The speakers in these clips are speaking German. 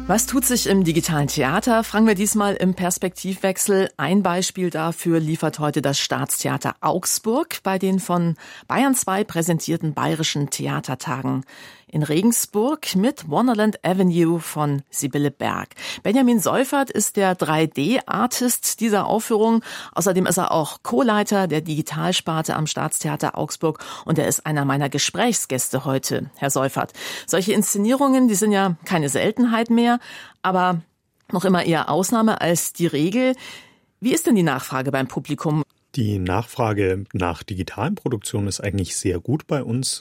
Was tut sich im digitalen Theater? Fragen wir diesmal im Perspektivwechsel. Ein Beispiel dafür liefert heute das Staatstheater Augsburg bei den von Bayern 2 präsentierten Bayerischen Theatertagen in Regensburg mit Wonderland Avenue von Sibylle Berg. Benjamin Seufert ist der 3D-Artist dieser Aufführung. Außerdem ist er auch Co-Leiter der Digitalsparte am Staatstheater Augsburg und er ist einer meiner Gesprächsgäste heute, Herr Seufert. Solche Inszenierungen, die sind ja keine Seltenheit mehr, aber noch immer eher Ausnahme als die Regel. Wie ist denn die Nachfrage beim Publikum? Die Nachfrage nach digitalen Produktionen ist eigentlich sehr gut bei uns.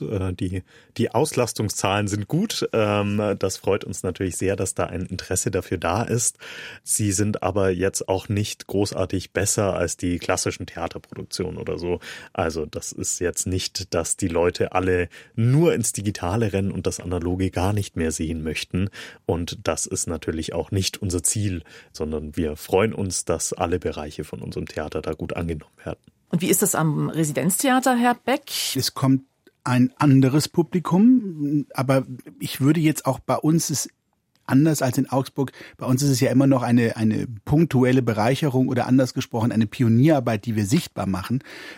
Die Auslastungszahlen sind gut. Das freut uns natürlich sehr, dass da ein Interesse dafür da ist. Sie sind aber jetzt auch nicht großartig besser als die klassischen Theaterproduktionen oder so. Also das ist jetzt nicht, dass die Leute alle nur ins Digitale rennen und das Analoge gar nicht mehr sehen möchten. Und das ist natürlich auch nicht unser Ziel, sondern wir freuen uns, dass alle Bereiche von unserem Theater da gut angenommen werden. Und wie ist das am Residenztheater, Herr Beck? Es kommt ein anderes Publikum, aber ich würde jetzt auch bei uns es anders als in Augsburg. Bei uns ist es ja immer noch eine punktuelle Bereicherung oder anders gesprochen eine Pionierarbeit, die wir sichtbar machen.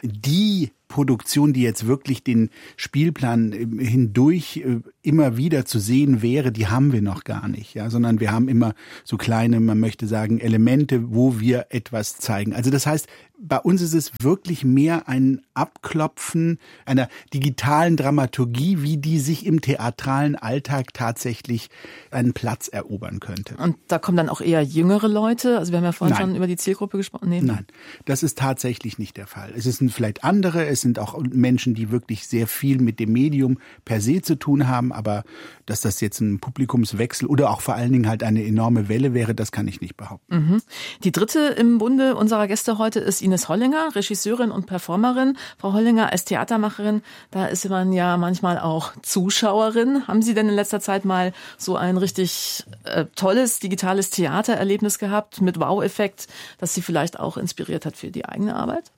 Die Produktion, die jetzt wirklich den Spielplan hindurch immer wieder zu sehen wäre, die haben wir noch gar nicht, ja, sondern wir haben immer so kleine, man möchte sagen, Elemente, wo wir etwas zeigen. Also das heißt, bei uns ist es wirklich mehr ein Abklopfen einer digitalen Dramaturgie, wie die sich im theatralen Alltag tatsächlich einen Platz erobern könnte. Und da kommen dann auch eher jüngere Leute? Also wir haben ja vorhin schon über die Zielgruppe gesprochen. Nee. Nein, das ist tatsächlich nicht der Fall. Es sind vielleicht andere, es sind auch Menschen, die wirklich sehr viel mit dem Medium per se zu tun haben, aber dass das jetzt ein Publikumswechsel oder auch vor allen Dingen halt eine enorme Welle wäre, das kann ich nicht behaupten. Mhm. Die dritte im Bunde unserer Gäste heute ist Ines Hollinger, Regisseurin und Performerin. Frau Hollinger, als Theatermacherin, da ist man ja manchmal auch Zuschauerin. Haben Sie denn in letzter Zeit mal so ein richtig tolles digitales Theatererlebnis gehabt mit Wow-Effekt, das Sie vielleicht auch inspiriert hat für die eigene Arbeit?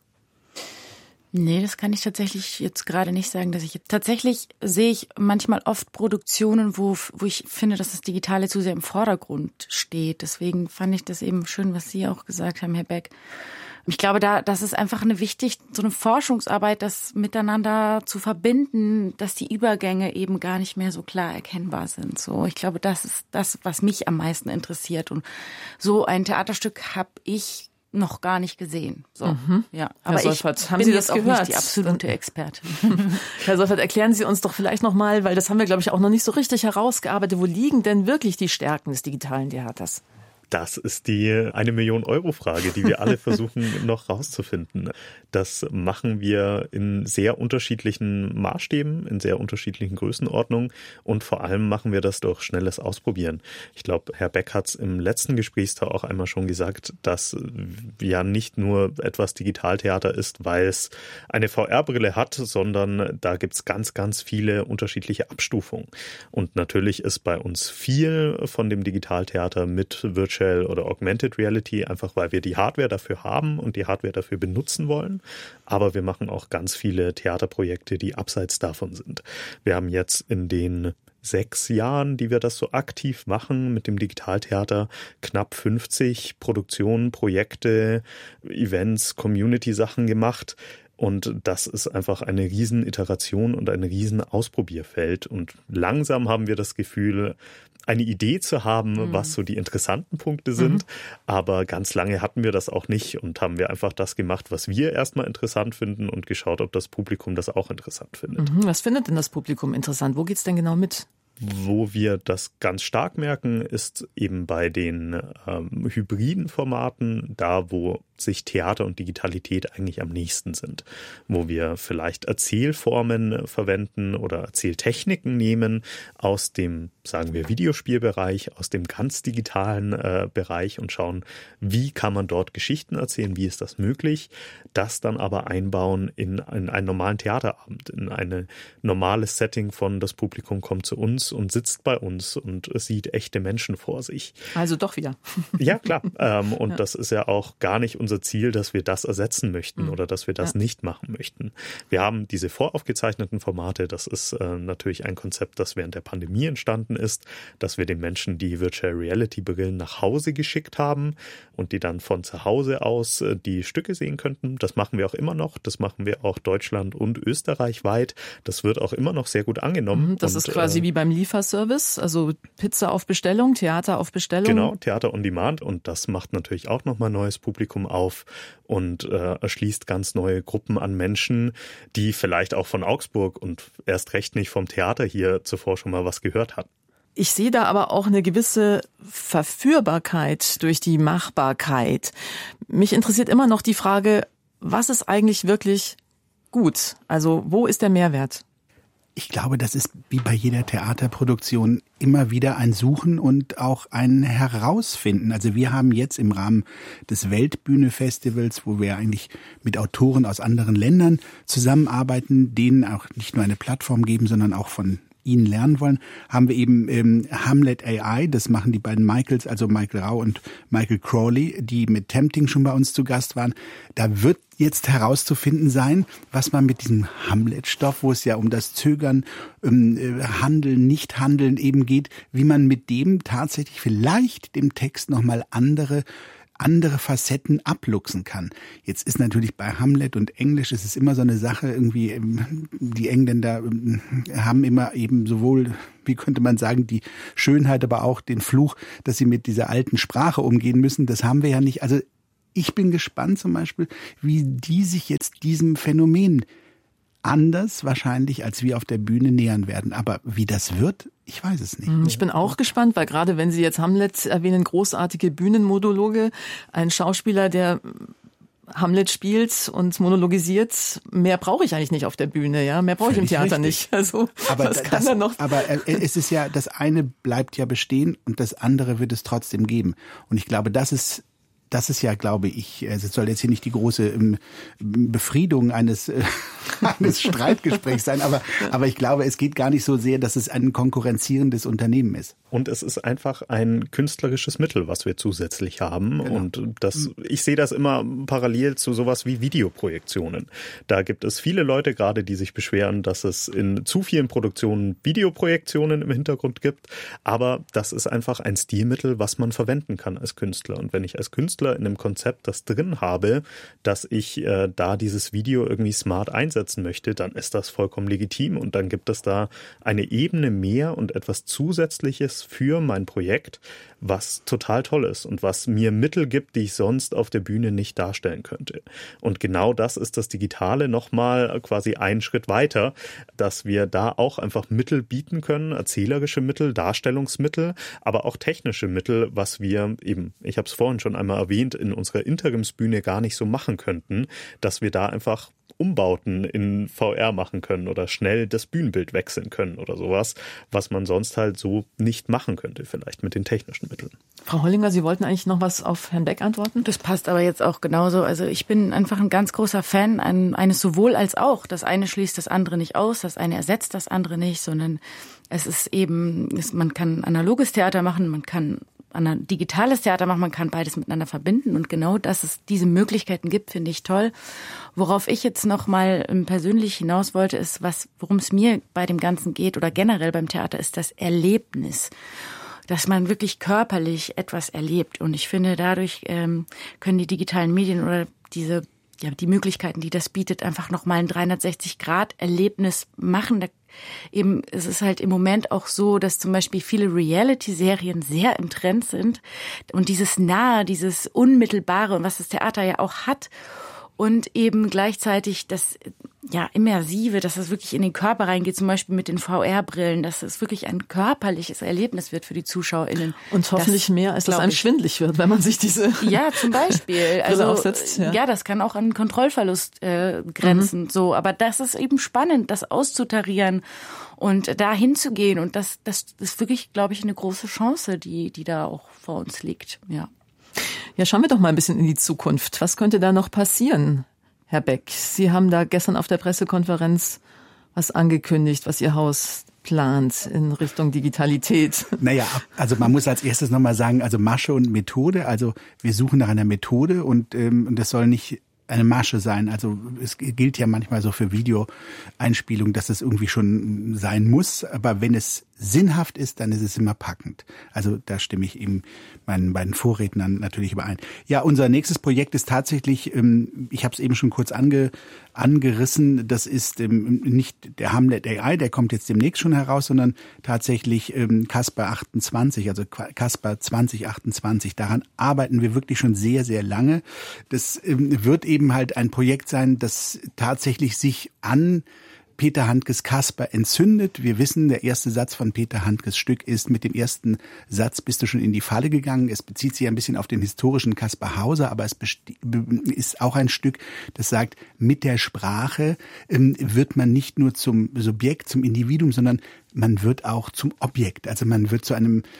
Nee, das kann ich tatsächlich jetzt gerade nicht sagen, tatsächlich sehe ich manchmal oft Produktionen, wo ich finde, dass das Digitale zu sehr im Vordergrund steht. Deswegen fand ich das eben schön, was Sie auch gesagt haben, Herr Beck. Ich glaube, das ist einfach so eine Forschungsarbeit, das miteinander zu verbinden, dass die Übergänge eben gar nicht mehr so klar erkennbar sind. So, ich glaube, das ist das, was mich am meisten interessiert. Und so ein Theaterstück habe ich noch gar nicht gesehen. So, ja. Aber Herr Seufert, haben Sie das gehört? Auch nicht die absolute Expertin. Herr Seufert, erklären Sie uns doch vielleicht nochmal, weil das haben wir, glaube ich, auch noch nicht so richtig herausgearbeitet. Wo liegen denn wirklich die Stärken des digitalen Theaters? Das ist die 1-Million-Euro-Frage, die wir alle versuchen noch rauszufinden. Das machen wir in sehr unterschiedlichen Maßstäben, in sehr unterschiedlichen Größenordnungen und vor allem machen wir das durch schnelles Ausprobieren. Ich glaube, Herr Beck hat es im letzten Gesprächstag auch einmal schon gesagt, dass ja nicht nur etwas Digitaltheater ist, weil es eine VR-Brille hat, sondern da gibt's ganz, ganz viele unterschiedliche Abstufungen. Und natürlich ist bei uns viel von dem Digitaltheater mit Virtual oder Augmented Reality, einfach weil wir die Hardware dafür haben und die Hardware dafür benutzen wollen. Aber wir machen auch ganz viele Theaterprojekte, die abseits davon sind. Wir haben jetzt in den 6 Jahren, die wir das so aktiv machen mit dem Digitaltheater, knapp 50 Produktionen, Projekte, Events, Community-Sachen gemacht. Und das ist einfach eine riesen Iteration und ein riesen Ausprobierfeld. Und langsam haben wir das Gefühl, eine Idee zu haben, was so die interessanten Punkte sind. Aber ganz lange hatten wir das auch nicht und haben wir einfach das gemacht, was wir erstmal interessant finden und geschaut, ob das Publikum das auch interessant findet. Was findet denn das Publikum interessant? Wo geht's denn genau mit? Wo wir das ganz stark merken, ist eben bei den hybriden Formaten, da wo sich Theater und Digitalität eigentlich am nächsten sind. Wo wir vielleicht Erzählformen verwenden oder Erzähltechniken nehmen aus dem, sagen wir, Videospielbereich, aus dem ganz digitalen Bereich und schauen, wie kann man dort Geschichten erzählen, wie ist das möglich, das dann aber einbauen in einen normalen Theaterabend, in ein normales Setting von das Publikum kommt zu uns uns und sitzt bei uns und sieht echte Menschen vor sich. Also doch wieder. Ja, klar. Und das ist ja auch gar nicht unser Ziel, dass wir das ersetzen möchten oder dass wir das nicht machen möchten. Wir haben diese voraufgezeichneten Formate. Das ist natürlich ein Konzept, das während der Pandemie entstanden ist, dass wir den Menschen die Virtual Reality Brillen nach Hause geschickt haben und die dann von zu Hause aus die Stücke sehen könnten. Das machen wir auch immer noch. Das machen wir auch Deutschland und Österreich weit. Das wird auch immer noch sehr gut angenommen. Das ist quasi wie beim Lieferservice, also Pizza auf Bestellung, Theater auf Bestellung. Genau, Theater on Demand, und das macht natürlich auch nochmal neues Publikum auf und erschließt ganz neue Gruppen an Menschen, die vielleicht auch von Augsburg und erst recht nicht vom Theater hier zuvor schon mal was gehört hatten. Ich sehe da aber auch eine gewisse Verführbarkeit durch die Machbarkeit. Mich interessiert immer noch die Frage, was ist eigentlich wirklich gut? Also wo ist der Mehrwert? Ich glaube, das ist wie bei jeder Theaterproduktion immer wieder ein Suchen und auch ein Herausfinden. Also wir haben jetzt im Rahmen des Weltbühne-Festivals, wo wir eigentlich mit Autoren aus anderen Ländern zusammenarbeiten, denen auch nicht nur eine Plattform geben, sondern auch von ihnen lernen wollen, haben wir eben Hamlet AI, das machen die beiden Michaels, also Michael Rau und Michael Crawley, die mit Tempting schon bei uns zu Gast waren. Da wird jetzt herauszufinden sein, was man mit diesem Hamlet-Stoff, wo es ja um das Zögern, Handeln, Nicht-Handeln eben geht, wie man mit dem tatsächlich vielleicht dem Text nochmal andere Facetten abluchsen kann. Jetzt ist natürlich bei Hamlet und Englisch ist es immer so eine Sache, irgendwie die Engländer haben immer eben sowohl, wie könnte man sagen, die Schönheit, aber auch den Fluch, dass sie mit dieser alten Sprache umgehen müssen. Das haben wir ja nicht. Also ich bin gespannt zum Beispiel, wie die sich jetzt diesem Phänomen anders wahrscheinlich als wir auf der Bühne nähern werden. Aber wie das wird, ich weiß es nicht. Ich bin auch gespannt, weil gerade wenn Sie jetzt Hamlet erwähnen, großartige Bühnenmonologe, ein Schauspieler, der Hamlet spielt und monologisiert, mehr brauche ich eigentlich nicht auf der Bühne, ja, mehr brauche ich im Theater nicht. Also aber es ist ja, das eine bleibt ja bestehen und das andere wird es trotzdem geben. Und ich glaube, das ist ja, glaube ich, es soll jetzt hier nicht die große Befriedung eines Streitgesprächs sein, aber ich glaube, es geht gar nicht so sehr, dass es ein konkurrenzierendes Unternehmen ist. Und es ist einfach ein künstlerisches Mittel, was wir zusätzlich haben. Genau. Und ich sehe das immer parallel zu sowas wie Videoprojektionen. Da gibt es viele Leute gerade, die sich beschweren, dass es in zu vielen Produktionen Videoprojektionen im Hintergrund gibt. Aber das ist einfach ein Stilmittel, was man verwenden kann als Künstler. Und wenn ich als Künstler in einem Konzept das drin habe, dass ich da dieses Video irgendwie smart einsetzen möchte, dann ist das vollkommen legitim. Und dann gibt es da eine Ebene mehr und etwas Zusätzliches für mein Projekt, was total toll ist und was mir Mittel gibt, die ich sonst auf der Bühne nicht darstellen könnte. Und genau das ist das Digitale nochmal quasi einen Schritt weiter, dass wir da auch einfach Mittel bieten können, erzählerische Mittel, Darstellungsmittel, aber auch technische Mittel, was wir eben, ich habe es vorhin schon einmal erwähnt, in unserer Interimsbühne gar nicht so machen könnten, dass wir da einfach Umbauten in VR machen können oder schnell das Bühnenbild wechseln können oder sowas, was man sonst halt so nicht machen könnte, vielleicht mit den technischen Mitteln. Frau Hollinger, Sie wollten eigentlich noch was auf Herrn Beck antworten? Das passt aber jetzt auch genauso. Also ich bin einfach ein ganz großer Fan eines sowohl als auch. Das eine schließt das andere nicht aus, das eine ersetzt das andere nicht, sondern es ist eben, man kann analoges Theater machen, man kann digitales Theater machen, man kann beides miteinander verbinden und genau, dass es diese Möglichkeiten gibt, finde ich toll. Worauf ich jetzt noch mal persönlich hinaus wollte, ist, worum es mir bei dem Ganzen geht oder generell beim Theater, ist das Erlebnis. Dass man wirklich körperlich etwas erlebt und ich finde, dadurch können die digitalen Medien oder die Möglichkeiten, die das bietet, einfach nochmal ein 360-Grad-Erlebnis machen. Es ist halt im Moment auch so, dass zum Beispiel viele Reality-Serien sehr im Trend sind und dieses Nahe, dieses Unmittelbare und was das Theater ja auch hat und eben gleichzeitig das Immersive, dass es wirklich in den Körper reingeht, zum Beispiel mit den VR-Brillen, dass es wirklich ein körperliches Erlebnis wird für die ZuschauerInnen. Und hoffentlich mehr, als dass einem schwindelig wird, wenn man sich diese Ja, zum Beispiel. Also aufsetzt, ja, das kann auch an Kontrollverlust grenzen. So, aber das ist eben spannend, das auszutarieren und da hinzugehen. Und das ist wirklich, glaube ich, eine große Chance, die da auch vor uns liegt. Ja. Ja, schauen wir doch mal ein bisschen in die Zukunft. Was könnte da noch passieren? Herr Beck, Sie haben da gestern auf der Pressekonferenz was angekündigt, was Ihr Haus plant in Richtung Digitalität? Naja, also man muss als erstes nochmal sagen, also Masche und Methode, also wir suchen nach einer Methode und das soll nicht eine Masche sein. Also es gilt ja manchmal so für Videoeinspielungen, dass es irgendwie schon sein muss. Aber wenn es sinnhaft ist, dann ist es immer packend. Also da stimme ich eben meinen beiden Vorrednern natürlich überein. Ja, unser nächstes Projekt ist tatsächlich, ich habe es eben schon kurz angerissen, das ist nicht der Hamlet AI, der kommt jetzt demnächst schon heraus, sondern tatsächlich Caspar 28, also Caspar 2028. Daran arbeiten wir wirklich schon sehr, sehr lange. Das wird eben halt ein Projekt sein, das tatsächlich sich an Peter Handkes Caspar entzündet. Wir wissen, der erste Satz von Peter Handkes Stück ist: Mit dem ersten Satz bist du schon in die Falle gegangen. Es bezieht sich ein bisschen auf den historischen Caspar Hauser, aber es ist auch ein Stück, das sagt, mit der Sprache wird man nicht nur zum Subjekt, zum Individuum, sondern man wird auch zum Objekt. Also man wird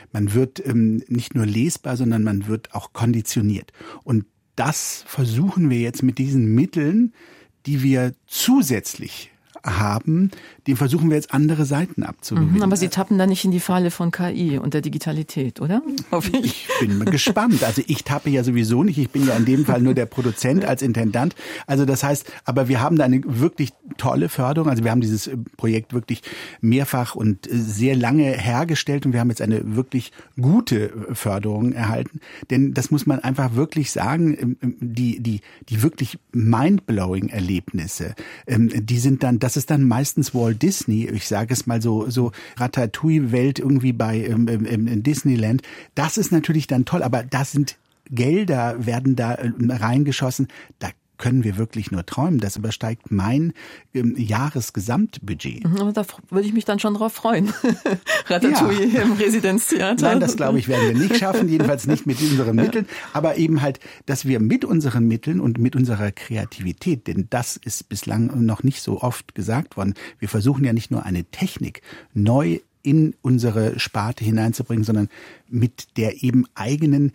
nicht nur lesbar, sondern man wird auch konditioniert. Und das versuchen wir jetzt mit diesen Mitteln, die wir zusätzlich haben, dem versuchen wir jetzt andere Seiten abzugewinnen. Aber Sie tappen da nicht in die Falle von KI und der Digitalität, oder? Ich bin gespannt. Also ich tappe ja sowieso nicht. Ich bin ja in dem Fall nur der Produzent als Intendant. Also das heißt, aber wir haben da eine wirklich tolle Förderung. Also wir haben dieses Projekt wirklich mehrfach und sehr lange hergestellt und wir haben jetzt eine wirklich gute Förderung erhalten. Denn das muss man einfach wirklich sagen, die wirklich mindblowing Erlebnisse, das ist dann meistens Walt Disney, ich sage es mal so Ratatouille-Welt irgendwie bei in Disneyland. Das ist natürlich dann toll, aber da sind Gelder, werden da reingeschossen. Da können wir wirklich nur träumen. Das übersteigt mein Jahresgesamtbudget. Da würde ich mich dann schon drauf freuen. Ratatouille im Residenztheater. Nein, das glaube ich, werden wir nicht schaffen, jedenfalls nicht mit unseren Mitteln. Aber eben halt, dass wir mit unseren Mitteln und mit unserer Kreativität, denn das ist bislang noch nicht so oft gesagt worden, wir versuchen ja nicht nur eine Technik neu in unsere Sparte hineinzubringen, sondern mit der eben eigenen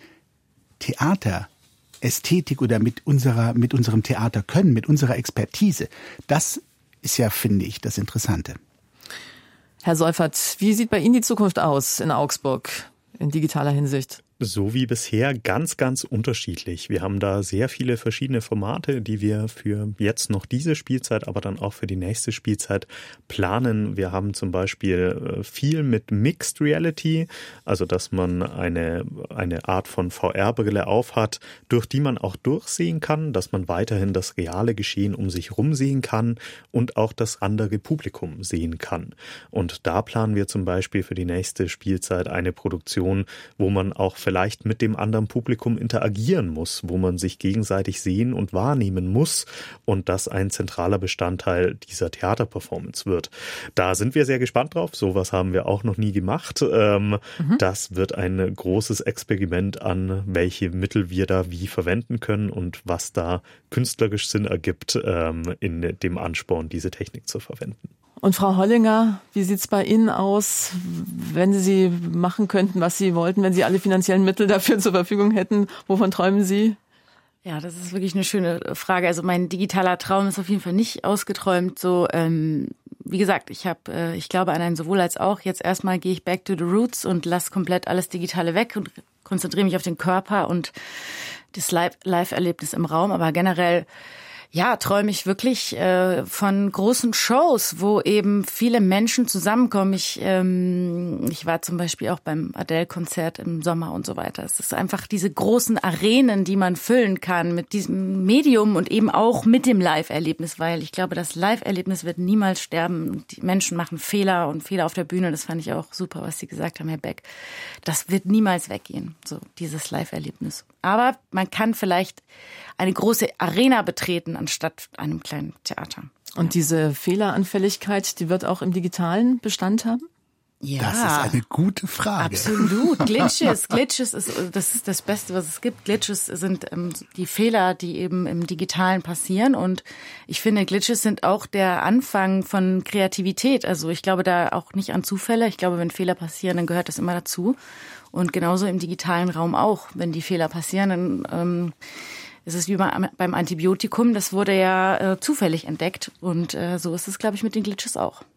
Theaterästhetik oder mit unserem Theaterkönnen, mit unserer Expertise. Das ist ja, finde ich, das Interessante. Herr Seufert, wie sieht bei Ihnen die Zukunft aus in Augsburg in digitaler Hinsicht? So wie bisher ganz, ganz unterschiedlich. Wir haben da sehr viele verschiedene Formate, die wir für jetzt noch diese Spielzeit, aber dann auch für die nächste Spielzeit planen. Wir haben zum Beispiel viel mit Mixed Reality, also dass man eine Art von VR-Brille aufhat, durch die man auch durchsehen kann, dass man weiterhin das reale Geschehen um sich herum sehen kann und auch das andere Publikum sehen kann. Und da planen wir zum Beispiel für die nächste Spielzeit eine Produktion, wo man auch vielleicht mit dem anderen Publikum interagieren muss, wo man sich gegenseitig sehen und wahrnehmen muss und das ein zentraler Bestandteil dieser Theaterperformance wird. Da sind wir sehr gespannt drauf. Sowas haben wir auch noch nie gemacht. Das wird ein großes Experiment an, welche Mittel wir da wie verwenden können und was da künstlerisch Sinn ergibt in dem Ansporn, diese Technik zu verwenden. Und Frau Hollinger, wie sieht's bei Ihnen aus, wenn Sie machen könnten, was Sie wollten, wenn Sie alle finanziellen Mittel dafür zur Verfügung hätten? Wovon träumen Sie? Ja, das ist wirklich eine schöne Frage. Also mein digitaler Traum ist auf jeden Fall nicht ausgeträumt. So, wie gesagt, ich glaube an ein sowohl als auch. Jetzt erstmal gehe ich back to the roots und lasse komplett alles Digitale weg und konzentriere mich auf den Körper und das Live-Erlebnis im Raum. Aber generell träume ich wirklich von großen Shows, wo eben viele Menschen zusammenkommen. Ich war zum Beispiel auch beim Adele-Konzert im Sommer und so weiter. Es ist einfach diese großen Arenen, die man füllen kann mit diesem Medium und eben auch mit dem Live-Erlebnis, weil ich glaube, das Live-Erlebnis wird niemals sterben. Die Menschen machen Fehler und Fehler auf der Bühne. Das fand ich auch super, was Sie gesagt haben, Herr Beck. Das wird niemals weggehen, so dieses Live-Erlebnis. Aber man kann vielleicht eine große Arena betreten, anstatt einem kleinen Theater. Und diese Fehleranfälligkeit, die wird auch im digitalen Bestand haben? Ja. Das ist eine gute Frage. Absolut. Glitches das ist das Beste, was es gibt. Glitches sind die Fehler, die eben im Digitalen passieren. Und ich finde, Glitches sind auch der Anfang von Kreativität. Also ich glaube da auch nicht an Zufälle. Ich glaube, wenn Fehler passieren, dann gehört das immer dazu. Und genauso im digitalen Raum auch. Wenn die Fehler passieren, dann es ist wie beim Antibiotikum, das wurde ja zufällig entdeckt und so ist es, glaube ich, mit den Glitches auch.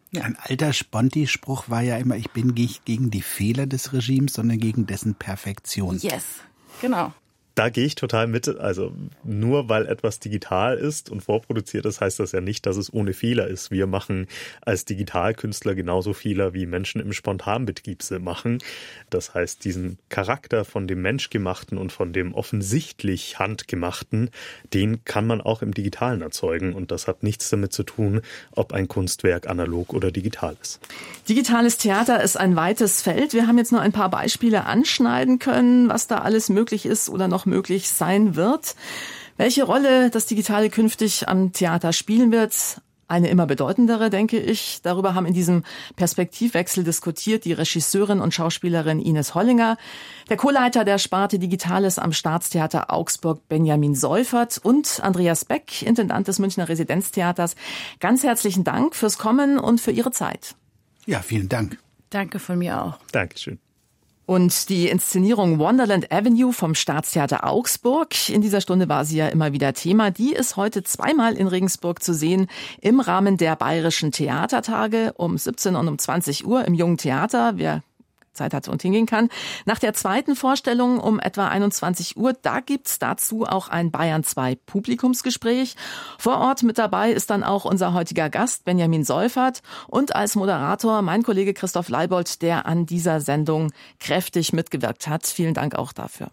Ja. Ein alter Sponti-Spruch war ja immer, ich bin nicht gegen die Fehler des Regimes, sondern gegen dessen Perfektion. Yes, genau. Da gehe ich total mit. Also nur weil etwas digital ist und vorproduziert ist, heißt das ja nicht, dass es ohne Fehler ist. Wir machen als Digitalkünstler genauso Fehler, wie Menschen im Spontanbetrieb sie machen. Das heißt, diesen Charakter von dem Menschgemachten und von dem offensichtlich Handgemachten, den kann man auch im Digitalen erzeugen. Und das hat nichts damit zu tun, ob ein Kunstwerk analog oder digital ist. Digitales Theater ist ein weites Feld. Wir haben jetzt nur ein paar Beispiele anschneiden können, was da alles möglich ist oder noch möglich sein wird. Welche Rolle das Digitale künftig am Theater spielen wird, eine immer bedeutendere, denke ich. Darüber haben in diesem Perspektivwechsel diskutiert die Regisseurin und Schauspielerin Ines Hollinger, der Co-Leiter der Sparte Digitales am Staatstheater Augsburg Benjamin Seufert und Andreas Beck, Intendant des Münchner Residenztheaters. Ganz herzlichen Dank fürs Kommen und für Ihre Zeit. Ja, vielen Dank. Danke von mir auch. Dankeschön. Und die Inszenierung Wonderland Avenue vom Staatstheater Augsburg, in dieser Stunde war sie ja immer wieder Thema, die ist heute zweimal in Regensburg zu sehen im Rahmen der Bayerischen Theatertage um 17 und um 20 Uhr im Jungen Theater. Wer Zeit hat und hingehen kann. Nach der zweiten Vorstellung um etwa 21 Uhr, da gibt's dazu auch ein Bayern 2 Publikumsgespräch. Vor Ort mit dabei ist dann auch unser heutiger Gast Benjamin Seufert und als Moderator mein Kollege Christoph Leibold, der an dieser Sendung kräftig mitgewirkt hat. Vielen Dank auch dafür.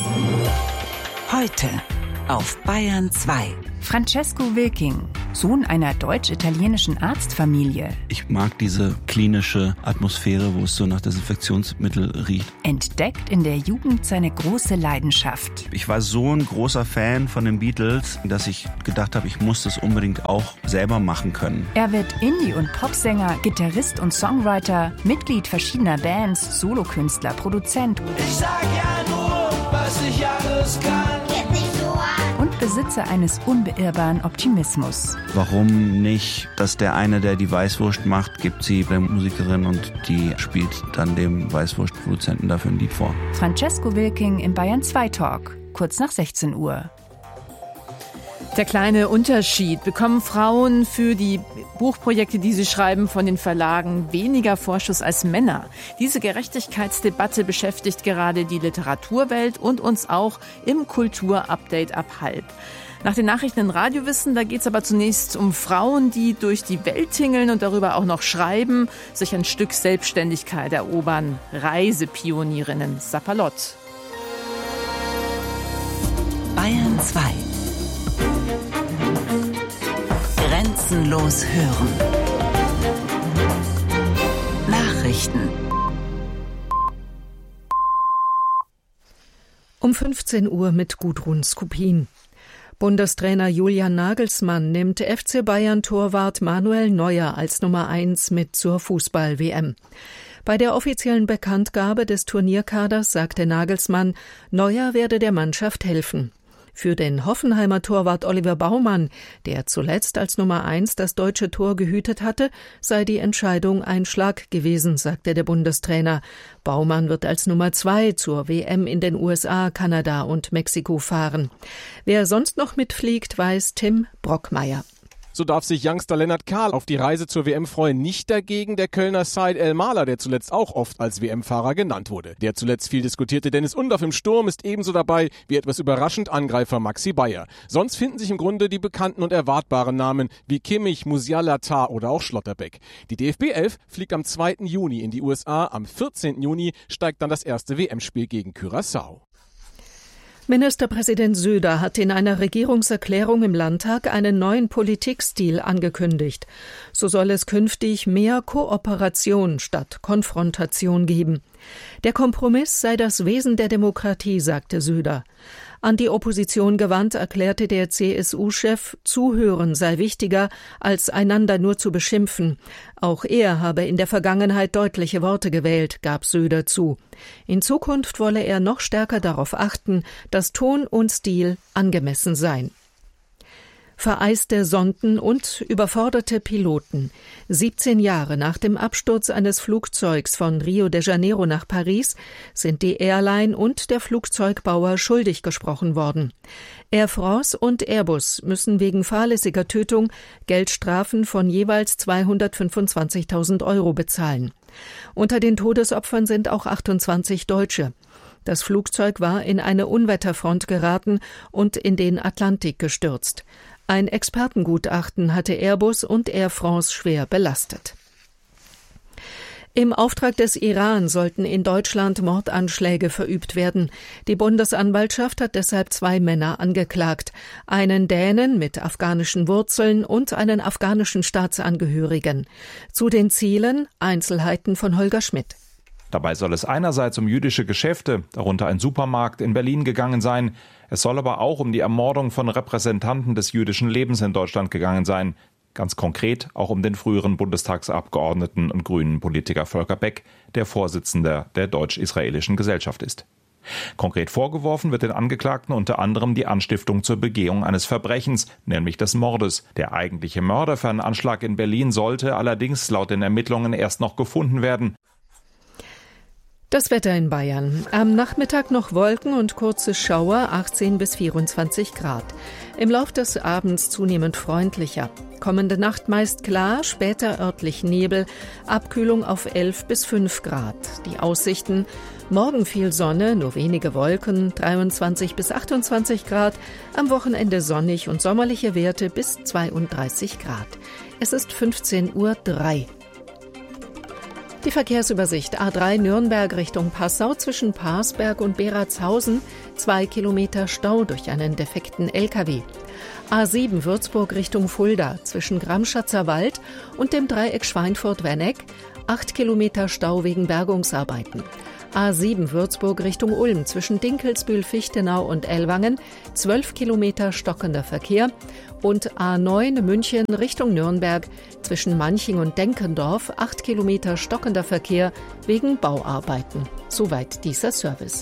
Heute auf Bayern 2. Francesco Wilking, Sohn einer deutsch-italienischen Arztfamilie. Ich mag diese klinische Atmosphäre, wo es so nach Desinfektionsmittel riecht. Entdeckt in der Jugend seine große Leidenschaft. Ich war so ein großer Fan von den Beatles, dass ich gedacht habe, ich muss das unbedingt auch selber machen können. Er wird Indie- und Popsänger, Gitarrist und Songwriter, Mitglied verschiedener Bands, Solokünstler, Produzent. Ich sag ja nur, was ich alles kann. Und Besitzer eines unbeirrbaren Optimismus. Warum nicht, dass der eine, der die Weißwurst macht, gibt sie der Musikerin und die spielt dann dem Weißwurstproduzenten dafür ein Lied vor. Francesco Wilking im Bayern 2 Talk, kurz nach 16 Uhr. Der kleine Unterschied: Bekommen Frauen für die Buchprojekte, die sie schreiben, von den Verlagen weniger Vorschuss als Männer? Diese Gerechtigkeitsdebatte beschäftigt gerade die Literaturwelt und uns auch im Kulturupdate ab 12:30. Nach den Nachrichten in Radiowissen, da geht's aber zunächst um Frauen, die durch die Welt tingeln und darüber auch noch schreiben, sich ein Stück Selbstständigkeit erobern. Reisepionierinnen Sapperlott. Bayern 2. Grenzenlos hören. Nachrichten. Um 15 Uhr mit Gudrun Skupin. Bundestrainer Julian Nagelsmann nimmt FC Bayern-Torwart Manuel Neuer als Nummer 1 mit zur Fußball-WM. Bei der offiziellen Bekanntgabe des Turnierkaders sagte Nagelsmann, Neuer werde der Mannschaft helfen. Für den Hoffenheimer Torwart Oliver Baumann, der zuletzt als Nummer 1 das deutsche Tor gehütet hatte, sei die Entscheidung ein Schlag gewesen, sagte der Bundestrainer. Baumann wird als Nummer 2 zur WM in den USA, Kanada und Mexiko fahren. Wer sonst noch mitfliegt, weiß Tim Brockmeier. So darf sich Youngster Lennart Kahl auf die Reise zur WM freuen. Nicht dagegen der Kölner Said El-Mahler, der zuletzt auch oft als WM-Fahrer genannt wurde. Der zuletzt viel diskutierte Dennis Undaff im Sturm ist ebenso dabei wie etwas überraschend Angreifer Maxi Bayer. Sonst finden sich im Grunde die bekannten und erwartbaren Namen wie Kimmich, Musiala, Tah oder auch Schlotterbeck. Die DFB 11 fliegt am 2. Juni in die USA. Am 14. Juni steigt dann das erste WM-Spiel gegen Curaçao. Ministerpräsident Söder hat in einer Regierungserklärung im Landtag einen neuen Politikstil angekündigt. So soll es künftig mehr Kooperation statt Konfrontation geben. Der Kompromiss sei das Wesen der Demokratie, sagte Söder. An die Opposition gewandt erklärte der CSU-Chef, Zuhören sei wichtiger, als einander nur zu beschimpfen. Auch er habe in der Vergangenheit deutliche Worte gewählt, gab Söder zu. In Zukunft wolle er noch stärker darauf achten, dass Ton und Stil angemessen seien. Vereiste Sonden und überforderte Piloten. 17 Jahre nach dem Absturz eines Flugzeugs von Rio de Janeiro nach Paris sind die Airline und der Flugzeugbauer schuldig gesprochen worden. Air France und Airbus müssen wegen fahrlässiger Tötung Geldstrafen von jeweils 225.000 € bezahlen. Unter den Todesopfern sind auch 28 Deutsche. Das Flugzeug war in eine Unwetterfront geraten und in den Atlantik gestürzt. Ein Expertengutachten hatte Airbus und Air France schwer belastet. Im Auftrag des Iran sollten in Deutschland Mordanschläge verübt werden. Die Bundesanwaltschaft hat deshalb 2 Männer angeklagt. Einen Dänen mit afghanischen Wurzeln und einen afghanischen Staatsangehörigen. Zu den Zielen Einzelheiten von Holger Schmidt. Dabei soll es einerseits um jüdische Geschäfte, darunter ein Supermarkt in Berlin, gegangen sein. Es soll aber auch um die Ermordung von Repräsentanten des jüdischen Lebens in Deutschland gegangen sein. Ganz konkret auch um den früheren Bundestagsabgeordneten und grünen Politiker Volker Beck, der Vorsitzender der Deutsch-Israelischen Gesellschaft ist. Konkret vorgeworfen wird den Angeklagten unter anderem die Anstiftung zur Begehung eines Verbrechens, nämlich des Mordes. Der eigentliche Mörder für einen Anschlag in Berlin sollte allerdings laut den Ermittlungen erst noch gefunden werden. Das Wetter in Bayern. Am Nachmittag noch Wolken und kurze Schauer, 18 bis 24 Grad. Im Lauf des Abends zunehmend freundlicher. Kommende Nacht meist klar, später örtlich Nebel, Abkühlung auf 11 bis 5 Grad. Die Aussichten: morgen viel Sonne, nur wenige Wolken, 23 bis 28 Grad. Am Wochenende sonnig und sommerliche Werte bis 32 Grad. Es ist 15:03 Uhr. Die Verkehrsübersicht: A3 Nürnberg Richtung Passau zwischen Parsberg und Beratshausen, 2 Kilometer Stau durch einen defekten LKW. A7 Würzburg Richtung Fulda zwischen Gramschatzer Wald und dem Dreieck Schweinfurt-Werneck, 8 Kilometer Stau wegen Bergungsarbeiten. A7 Würzburg Richtung Ulm zwischen Dinkelsbühl-Fichtenau und Ellwangen, 12 Kilometer stockender Verkehr. Und A9 München Richtung Nürnberg zwischen Manching und Denkendorf, 8 Kilometer stockender Verkehr wegen Bauarbeiten. Soweit dieser Service.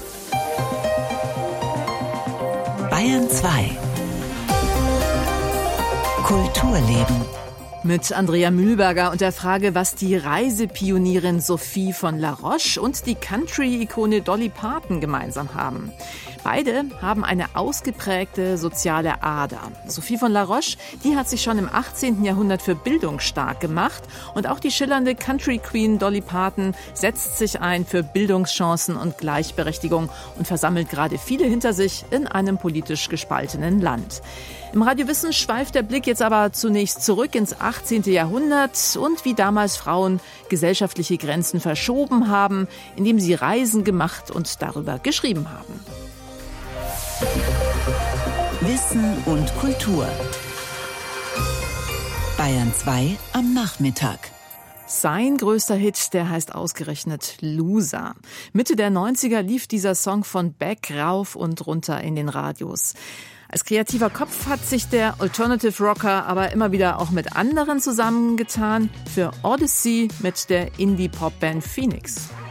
Bayern 2 Kulturleben. Mit Andrea Mühlberger und der Frage, was die Reisepionierin Sophie von La Roche und die Country-Ikone Dolly Parton gemeinsam haben. Beide haben eine ausgeprägte soziale Ader. Sophie von La Roche, die hat sich schon im 18. Jahrhundert für Bildung stark gemacht. Und auch die schillernde Country-Queen Dolly Parton setzt sich ein für Bildungschancen und Gleichberechtigung und versammelt gerade viele hinter sich in einem politisch gespaltenen Land. Im Radio Wissen schweift der Blick jetzt aber zunächst zurück ins 18. Jahrhundert und wie damals Frauen gesellschaftliche Grenzen verschoben haben, indem sie Reisen gemacht und darüber geschrieben haben. Wissen und Kultur. Bayern 2 am Nachmittag. Sein größter Hit, der heißt ausgerechnet Loser. Mitte der 90er lief dieser Song von Beck rauf und runter in den Radios. Als kreativer Kopf hat sich der Alternative Rocker aber immer wieder auch mit anderen zusammengetan. Für Odyssey mit der Indie-Pop-Band Phoenix.